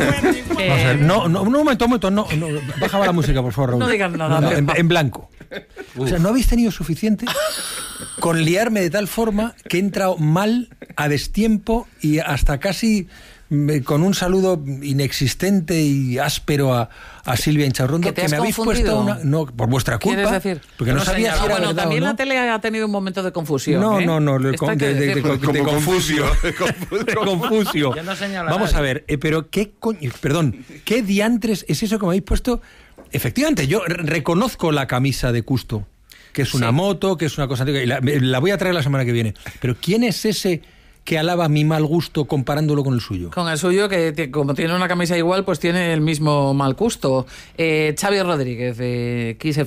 un momento, no, bajaba la música, por favor, Raúl. No digas nada. En blanco. O sea, no habéis tenido suficiente con liarme de tal forma que he entrado mal, a destiempo y hasta casi con un saludo inexistente y áspero a Silvia Inchaurrondo, que me habéis puesto una... No, por vuestra culpa. ¿Quieres decir? Porque no sabía si era bueno, verdad también o no. La tele ha tenido un momento de confusión. No, de Confusio. Confusio. Yo no señalo Vamos nada. a ver, pero ¿qué coño? Perdón, ¿qué diantres es eso que me habéis puesto? Efectivamente, yo reconozco la camisa de Custo, que es una moto, que es una cosa antigua, y la voy a traer la semana que viene. Pero ¿quién es ese que alaba mi mal gusto comparándolo con el suyo? Con el suyo, que como tiene una camisa igual, pues tiene el mismo mal gusto. Xavi Rodríguez, de Kiss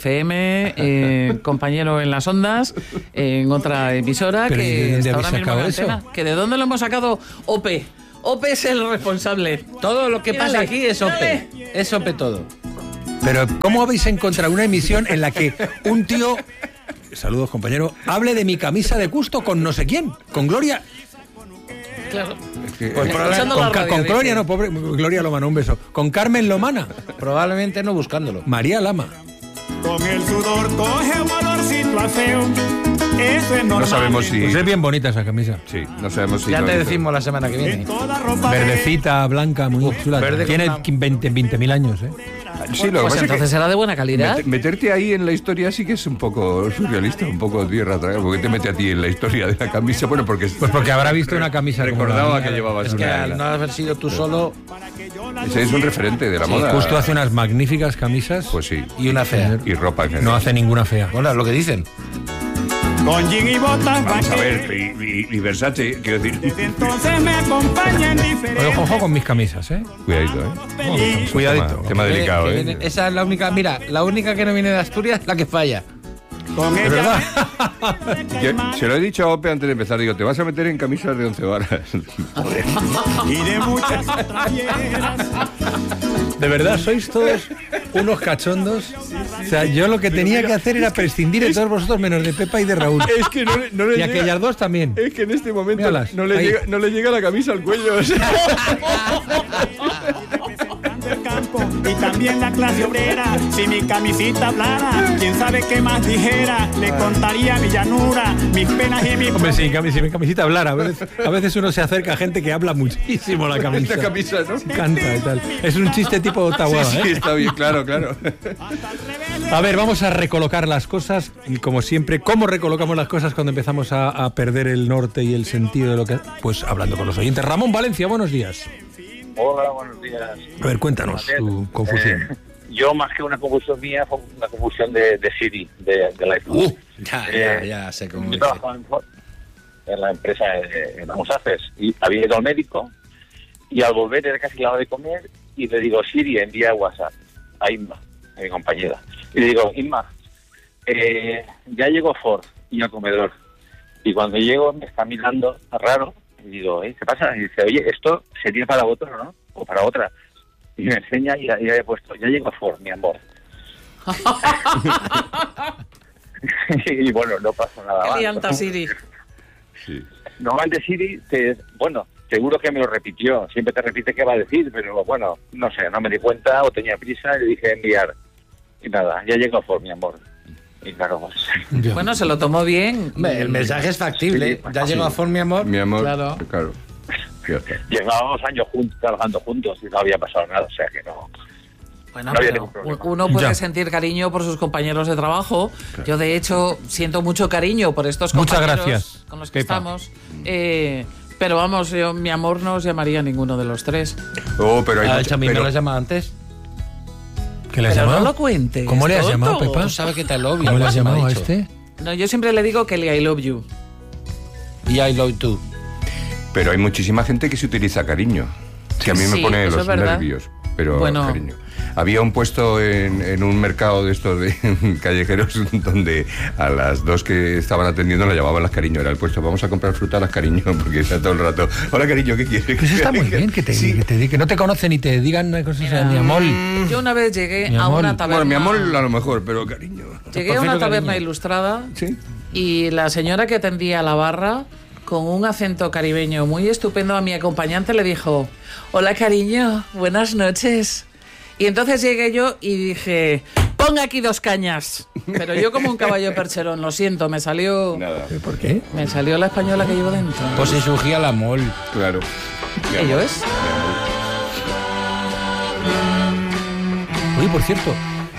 FM, compañero en las ondas, en otra emisora, ¿Pero que de dónde está ahora habéis mismo en la sacado antena. ¿Que de dónde lo hemos sacado? OPE. OPE es el responsable. Todo lo que pasa Mírale, aquí es OPE. mírale. Es OPE todo. Pero ¿cómo habéis encontrado una emisión en la que un tío, saludos compañero, hable de mi camisa de Custo con no sé quién? Con Gloria... Claro. Pues con Gloria, no, pobre Gloria Lomana, un beso. Con Carmen Lomana. probablemente no buscándolo. María Lama. Con el sudor coge un olorcito a feo. Eso es normal. No sabemos si... Pues es bien bonita esa camisa. Sí, no sabemos si... Ya no te dice- decimos la semana que En viene. toda ropa Verdecita, blanca, muy chula. verde Tiene con 20.000 años, ¿eh? Sí, lo que Pues pasa es entonces que será de buena calidad. meterte ahí en la historia sí que es un poco surrealista, un poco tierra atrás. ¿Por qué te mete a ti en la historia de la camisa? Bueno, porque... Pues porque habrá visto una camisa como la Recordaba mía. que llevabas Es que una... al no haber sido tú solo Ese es un referente de la moda. Justo hace unas magníficas camisas. Pues sí. y una fea. Y ropa en general. No hace ninguna fea. Bueno, es lo que dicen. con jean y botas Vamos a vaqueras. ver, y Versace, quiero decir... Desde entonces me acompañan Oye, diferentes. ojo con mis camisas, ¿eh? Cuidadito, ¿eh? Feliz. Cuidadito. Tema delicado, Que ¿eh? viene- esa es la única, mira, la única que no viene de Asturias es la que falla. Con ¿De ella verdad? Yo se lo he dicho a Ope antes de empezar, digo, te vas a meter en camisas de 11 varas. Joder. y de muchas otras fieras. De verdad, sois todos unos cachondos. O sea, yo lo que tenía que hacer era prescindir de todos vosotros menos de Pepa y de Raúl. Es que no le Y aquellas dos también. Es que en este momento Míralas, no ahí. le llega la camisa al cuello. O sea. Representando el campo y también la clase obrera. Si mi camisita hablara, quién sabe qué más dijera. Le contaría mi llanura, mis penas y mis... Hombre, si mi camisita hablara. A veces uno se acerca a gente que habla muchísimo la camisa. Esta camisa, ¿no? Sí, canta y tal. Es un chiste tipo Ottawa, Sí, ¿eh? está bien, claro. A ver, vamos a recolocar las cosas. Y como siempre, ¿cómo recolocamos las cosas cuando empezamos a perder el norte y el sentido de lo que... Pues hablando con los oyentes. Ramón Valencia, buenos días. Hola, buenos días. A ver, cuéntanos tu confusión. Yo, más que una confusión mía, fue una confusión de Siri, de la iPhone. Ya sé cómo Yo es. trabajaba en la empresa en Musafes y había ido al médico y al volver era casi la hora de comer y le digo, Siri, envía WhatsApp a Inma, a mi compañera. Y le digo, Inma, ya llegó Ford y al comedor. Y cuando llego me está mirando raro y digo, ¿qué pasa? Y dice, oye, esto sería para otro, ¿no? O para otra. Y me enseña y he puesto, ya llegó Ford, mi amor. Y bueno, no pasó nada Qué más. lianta, Siri. Sí. Normalmente Siri, seguro que me lo repitió. Siempre te repite qué va a decir, pero bueno, no sé, no me di cuenta o tenía prisa y le dije enviar. Y nada, ya llegó Ford, mi amor. Y claro, pues... Ya. Bueno, se lo tomó bien. Hombre, el mensaje es factible. Sí, Ya llegó a Ford, mi amor. Mi amor, Claro. claro. Fíjate. Llevábamos años trabajando juntos y no había pasado nada, o sea que no... Bueno, No había pero ningún problema. uno puede Ya. sentir cariño por sus compañeros de trabajo. Yo, de hecho, siento mucho cariño por estos Muchas compañeros gracias, con los que Pepa. estamos. Pero vamos, yo, mi amor no os llamaría ninguno de los tres. Oh, pero hay Ah, mucha- a mí me pero- lo has llamado antes. ¿Qué le has Pero llamado? no lo cuentes. ¿Cómo le has tonto. llamado, Pepa? Tú sabes que te lo obvio. ¿Cómo le has me ha llamado a dicho. este? No, yo siempre le digo que I love you. Y I love you. Pero hay muchísima gente que se utiliza cariño. Que a mí me Sí, pone eso los es verdad. nervios. Pero Bueno. cariño. Había un puesto en un mercado de estos de callejeros donde a las dos que estaban atendiendo la llamaban las cariño. Era el puesto, vamos a comprar fruta a las cariño, porque está todo el rato. Hola cariño, ¿qué quieres? Pues está muy bien que no te conocen y te digan cosas de mi amor. Yo una vez llegué Mi a amor. una taberna. Bueno, mi amor a lo mejor, pero cariño. Llegué a una Prefiero taberna cariño. ilustrada Sí. y la señora que atendía la barra con un acento caribeño muy estupendo, a mi acompañante le dijo: hola, cariño, buenas noches. Y entonces llegué yo y dije: ponga aquí 2 cañas. Pero yo como un caballo percherón, lo siento, me salió... Nada. ¿Por qué? Me salió la española que llevo dentro. Pues se surgía la mol. Claro. ¿Ello es? Oye, por cierto,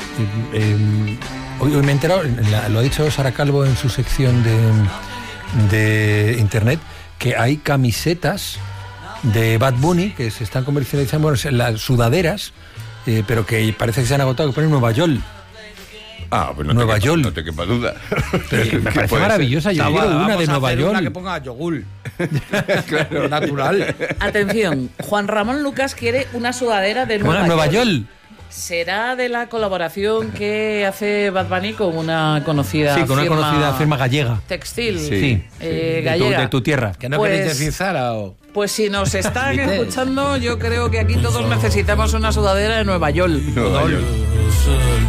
hoy me he enterado, lo ha dicho Sara Calvo en su sección de internet, que hay camisetas de Bad Bunny que se están comercializando, bueno, las sudaderas, pero que parece que se han agotado, que ponen Nueva York. Ah, pues Nueva York. no te quepa duda. Me parece maravillosa, yo quiero una de Nueva York. Una que ponga yogur. Claro, natural. Atención, Juan Ramón Lucas quiere una sudadera de Nueva York. ¿Será de la colaboración que hace Bad Bunny con una conocida Sí, con una conocida firma gallega. Textil? Sí. Gallega. De tu tierra. ¿Que no Pues- queréis decir Zara o...? Pues si nos están escuchando, yo creo que aquí todos necesitamos una sudadera de Nueva York. Nueva York.